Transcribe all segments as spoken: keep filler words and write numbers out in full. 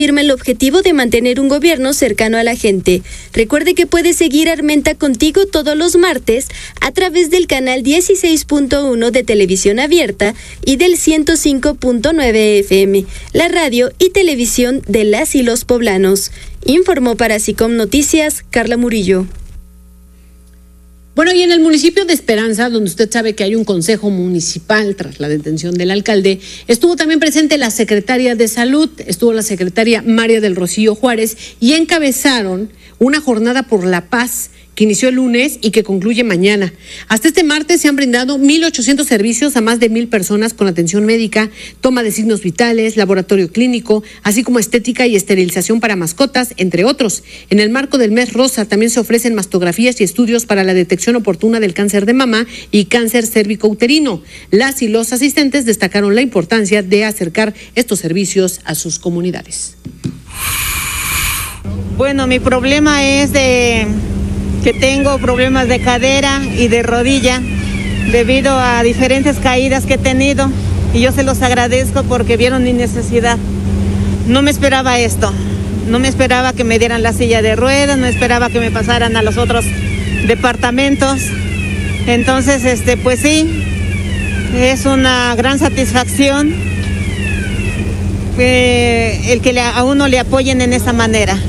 Firma el objetivo de mantener un gobierno cercano a la gente. Recuerde que puede seguir Armenta Contigo todos los martes a través del canal dieciséis punto uno de Televisión Abierta y del ciento cinco punto nueve F M, la radio y televisión de las y los poblanos. Informó para SICOM Noticias, Carla Murillo. Bueno, y en el municipio de Esperanza, donde usted sabe que hay un consejo municipal tras la detención del alcalde, estuvo también presente la secretaria de Salud, estuvo la secretaria María del Rocío Juárez y encabezaron una jornada por la paz que inició el lunes y que concluye mañana. Hasta este martes se han brindado mil ochocientos servicios a más de mil personas con atención médica, toma de signos vitales, laboratorio clínico, así como estética y esterilización para mascotas, entre otros. En el marco del mes rosa también se ofrecen mastografías y estudios para la detección oportuna del cáncer de mama y cáncer cérvico-uterino. Las y los asistentes destacaron la importancia de acercar estos servicios a sus comunidades. Bueno, mi problema es de que tengo problemas de cadera y de rodilla debido a diferentes caídas que he tenido y yo se los agradezco porque vieron mi necesidad. No me esperaba esto, no me esperaba que me dieran la silla de ruedas, no esperaba que me pasaran a los otros departamentos. Entonces, este, pues sí, es una gran satisfacción eh, el que le, a uno le apoyen en esta manera.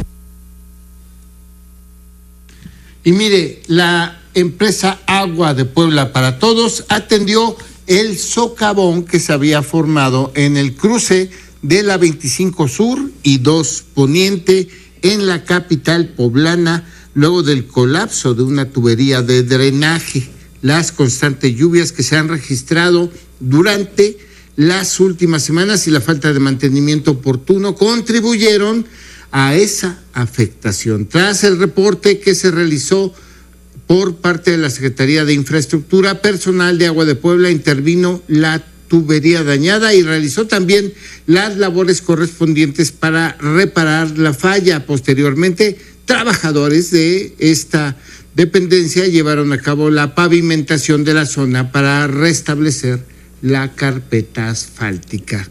Y mire, la empresa Agua de Puebla para Todos atendió el socavón que se había formado en el cruce de la veinticinco Sur y dos Poniente en la capital poblana, luego del colapso de una tubería de drenaje. Las constantes lluvias que se han registrado durante las últimas semanas y la falta de mantenimiento oportuno contribuyeron a esa afectación. Tras el reporte que se realizó por parte de la Secretaría de Infraestructura, personal de Agua de Puebla intervino la tubería dañada y realizó también las labores correspondientes para reparar la falla. Posteriormente, trabajadores de esta dependencia llevaron a cabo la pavimentación de la zona para restablecer la carpeta asfáltica.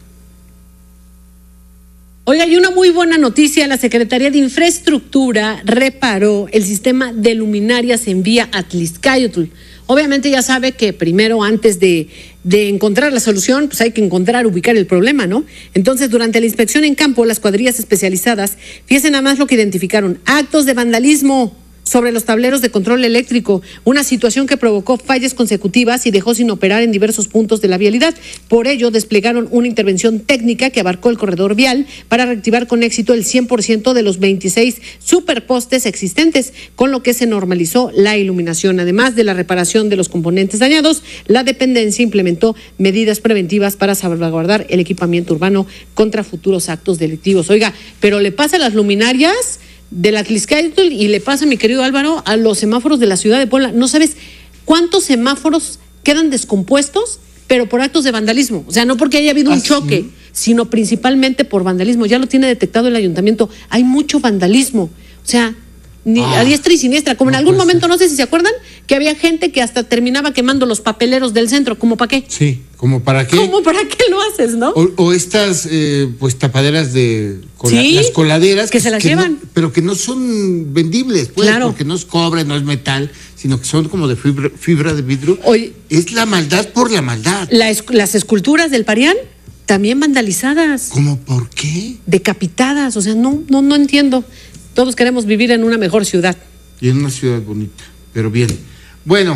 Oiga, y una muy buena noticia, la Secretaría de Infraestructura reparó el sistema de luminarias en vía Atlixcáyotl. Obviamente ya sabe que primero, antes de, de encontrar la solución, pues hay que encontrar, ubicar el problema, ¿no? Entonces, durante la inspección en campo, las cuadrillas especializadas, fíjense nada más lo que identificaron: actos de vandalismo sobre los tableros de control eléctrico, una situación que provocó fallas consecutivas y dejó sin operar en diversos puntos de la vialidad. Por ello, desplegaron una intervención técnica que abarcó el corredor vial para reactivar con éxito el cien por ciento de los veintiséis superpostes existentes, con lo que se normalizó la iluminación. Además de la reparación de los componentes dañados, la dependencia implementó medidas preventivas para salvaguardar el equipamiento urbano contra futuros actos delictivos. Oiga, pero le pasa a las luminarias de la Atlixcáyotl y le pasa, mi querido Álvaro, a los semáforos de la ciudad de Puebla. No sabes cuántos semáforos quedan descompuestos, pero por actos de vandalismo. O sea, no porque haya habido un choque, sino principalmente por vandalismo. Ya lo tiene detectado el ayuntamiento. Hay mucho vandalismo. O sea, ni ah, a diestra y siniestra. Como no en algún momento, ser. no sé si se acuerdan, que había gente que hasta terminaba quemando los papeleros del centro. ¿Cómo para qué? Sí, ¿como para qué? ¿Cómo para qué lo haces, no? O, o estas, eh, pues, tapaderas de... Cola, sí, las coladeras. Que se las que llevan. No, pero que no son vendibles, pues, claro. Porque no es cobre, no es metal, sino que son como de fibra, fibra de vidrio. Oye, es la maldad por la maldad. La es, las esculturas del Parián también vandalizadas. ¿Cómo por qué? Decapitadas, o sea, no, no, no entiendo. Todos queremos vivir en una mejor ciudad. Y en una ciudad bonita, pero bien. Bueno,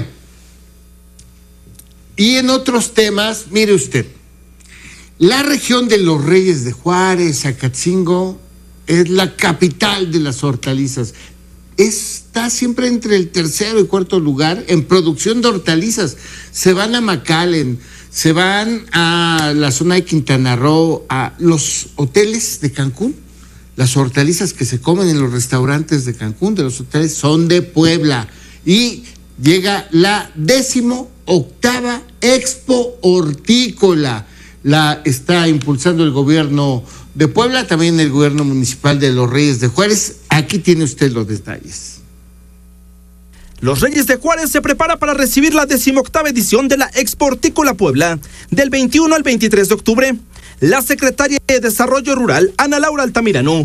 y en otros temas, mire usted, la región de los Reyes de Juárez, Acatzingo, es la capital de las hortalizas. Está siempre entre el tercero y cuarto lugar en producción de hortalizas. Se van a McAllen, se van a la zona de Quintana Roo, a los hoteles de Cancún. Las hortalizas que se comen en los restaurantes de Cancún, de los hoteles, son de Puebla. Y llega la décimo octava Expo Hortícola. La está impulsando el gobierno de Puebla, también el gobierno municipal de los Reyes de Juárez. Aquí tiene usted los detalles. Los Reyes de Juárez se prepara para recibir la decimoctava edición de la Expo Hortícola Puebla, del veintiuno al veintitrés de octubre. La secretaria de Desarrollo Rural, Ana Laura Altamirano,